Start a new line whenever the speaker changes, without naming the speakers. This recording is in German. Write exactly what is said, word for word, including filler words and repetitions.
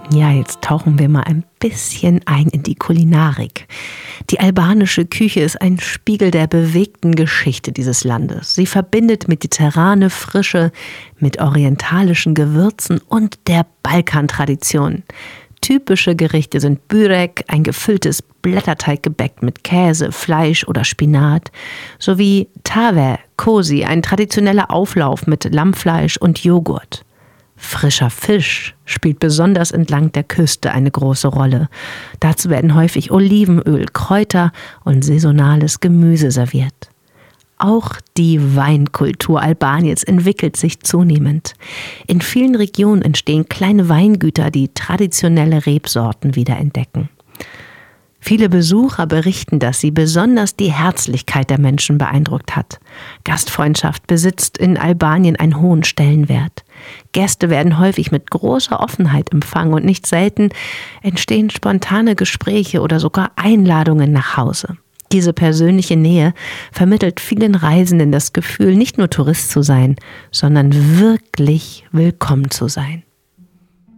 Ja, jetzt tauchen wir mal ein bisschen ein in die Kulinarik. Die albanische Küche ist ein Spiegel der bewegten Geschichte dieses Landes. Sie verbindet mediterrane Frische mit orientalischen Gewürzen und der Balkantradition. Typische Gerichte sind Börek, ein gefülltes Blätterteiggebäck mit Käse, Fleisch oder Spinat, sowie Tave, Kosi, ein traditioneller Auflauf mit Lammfleisch und Joghurt. Frischer Fisch spielt besonders entlang der Küste eine große Rolle. Dazu werden häufig Olivenöl, Kräuter und saisonales Gemüse serviert. Auch die Weinkultur Albaniens entwickelt sich zunehmend. In vielen Regionen entstehen kleine Weingüter, die traditionelle Rebsorten wiederentdecken. Viele Besucher berichten, dass sie besonders die Herzlichkeit der Menschen beeindruckt hat. Gastfreundschaft besitzt in Albanien einen hohen Stellenwert. Gäste werden häufig mit großer Offenheit empfangen und nicht selten entstehen spontane Gespräche oder sogar Einladungen nach Hause. Diese persönliche Nähe vermittelt vielen Reisenden das Gefühl, nicht nur Tourist zu sein, sondern wirklich willkommen zu sein.